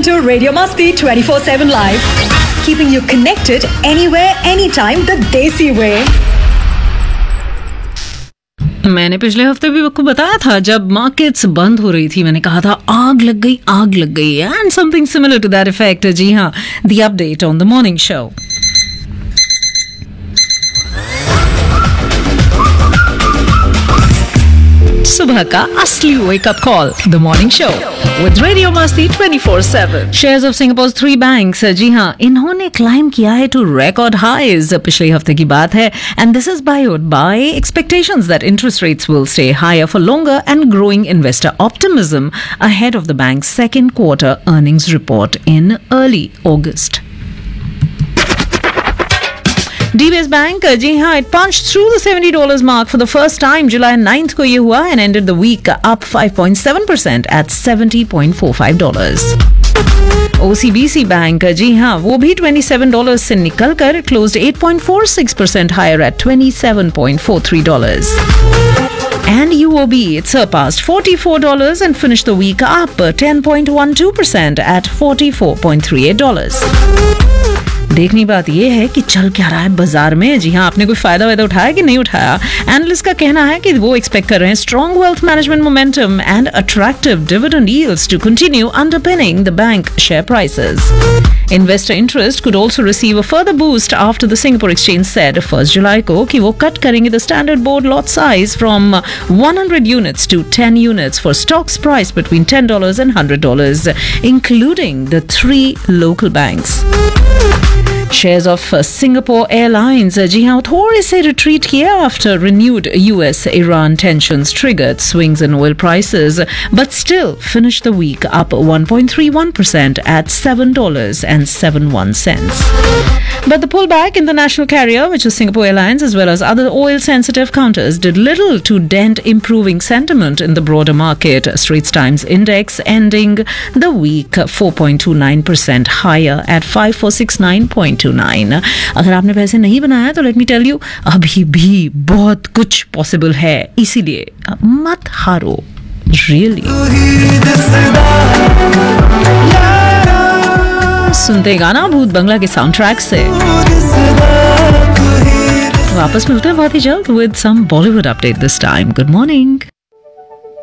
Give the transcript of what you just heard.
to Radio Masti 24/7 Live, keeping you connected anywhere, anytime, the Desi way. मैंने पिछले हफ्ते भी आपको बताया था, जब मार्केट्स बंद हो रही थी, मैंने कहा था आग लग गई and something similar to that effect. जी हाँ, the update on the morning show. सुबह का असली wake up call, the morning show with radio मस्ती 24/7. शेयर्स ऑफ सिंगापुर 3 बैंक्स, जी हाँ, इन्होंने क्लाइम किया है टू रिकॉर्ड हाइज. पिछले हफ्ते की बात है and this is BYOD bye expectations that interest rates will stay higher for longer and growing investor optimism ahead of the banks second quarter earnings report in early August. DBS Bank, जी हाँ, it punched through the $70 mark for the first time. July 9th को ये हुआ and ended the week up 5.7% at $70.45. OCBC Bank, जी हाँ, वो भी $27 से निकल कर closed 8.46% higher at $27.43. And UOB, it surpassed $44 and finished the week up 10.12% at $44.38. देखनी बात यह है कि चल क्या रहा है बाजार में. जी हाँ, आपने कोई फायदा उठाया कि नहीं उठाया. एनालिस्ट का कहना है कि वो एक्सपेक्ट कर रहे हैं strong wealth management momentum and attractive dividend yields to continue underpinning the bank share prices. Investor interest could also receive a further boost after the Singapore Exchange said 1st July को कि वो cut करेंगे the standard board lot size from 100 units to 10 units for stocks priced between $10 and $100, including the 3 local banks. Shares of Singapore Airlines, जी हाँ, थोड़े से retreat किया after renewed US-Iran tensions triggered swings in oil prices, but still finished the week up 1.31% at $7.71. But the pullback in the national carrier, which is Singapore Airlines, as well as other oil-sensitive counters, did little to dent improving sentiment in the broader market. Straits Times Index ending the week 4.29% higher at 5469.29. अगर आपने पैसे नहीं बनाया तो let me tell you, अभी भी बहुत कुछ पॉसिबल है, इसीलिए मत हारो. रियली सुनते गाना भूत बंगला के साउंड ट्रैक से. वापस मिलते हैं बहुत ही जल्द with some Bollywood update this time. Good morning.